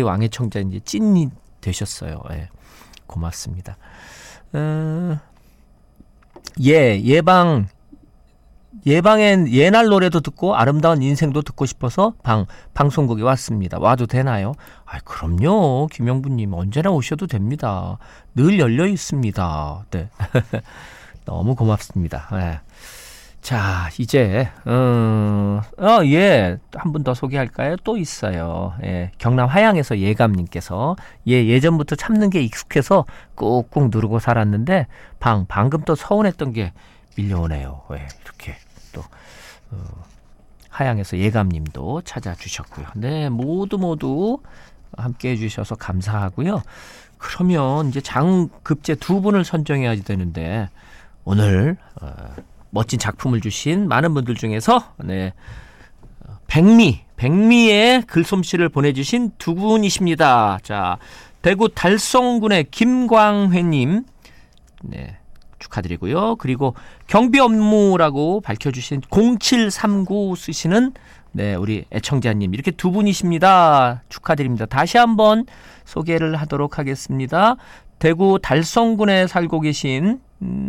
왕애청자 이제 찐이 되셨어요. 예. 고맙습니다. 예방엔 옛날 노래도 듣고 아름다운 인생도 듣고 싶어서 방송국에 왔습니다. 와도 되나요? 그럼요. 김영부님 언제나 오셔도 됩니다. 늘 열려 있습니다. 네. 너무 고맙습니다. 네. 자, 이제 한 분 더 소개할까요? 또 있어요. 예, 경남 화양에서 예감님께서 예전부터 참는 게 익숙해서 꾹꾹 누르고 살았는데 방금 또 서운했던 게 밀려오네요. 예, 이렇게 또 하양에서 예감님도 찾아주셨고요. 네, 모두 함께해 주셔서 감사하고요. 그러면 이제 장급제 두 분을 선정해야 되는데 오늘 멋진 작품을 주신 많은 분들 중에서 백미의 글솜씨를 보내주신 두 분이십니다. 자, 대구 달성군의 김광회님, 네, 축하드리고요. 그리고 경비 업무라고 밝혀주신 0739 쓰시는 우리 애청자님, 이렇게 두 분이십니다. 축하드립니다. 다시 한번 소개를 하도록 하겠습니다. 대구 달성군에 살고 계신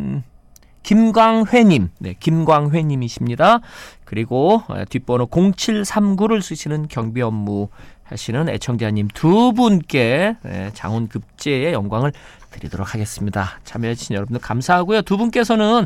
김광회님, 김광회님이십니다. 그리고 뒷번호 0739를 쓰시는 경비 업무 하시는 애청자님 두 분께 장훈급제의 영광을 드리도록 하겠습니다. 참여해주신 여러분들 감사하고요. 두 분께서는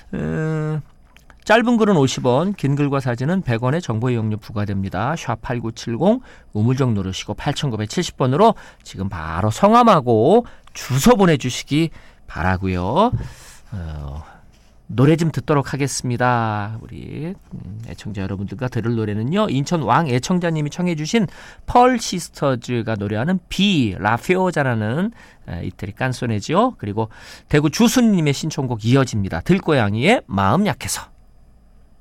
짧은 글은 50원, 긴 글과 사진은 100원의 정보 이용료 부과됩니다. 샵8970 우물정 누르시고 8970번으로 지금 바로 성함하고 주소 보내주시기 바라고요. 노래 좀 듣도록 하겠습니다. 우리 애청자 여러분들과 들을 노래는요, 인천 왕 애청자님이 청해 주신 펄 시스터즈가 노래하는 비 라페오자라는 이태리 깐소네죠. 그리고 대구 주순님의 신청곡 이어집니다. 들고양이의 마음 약해서.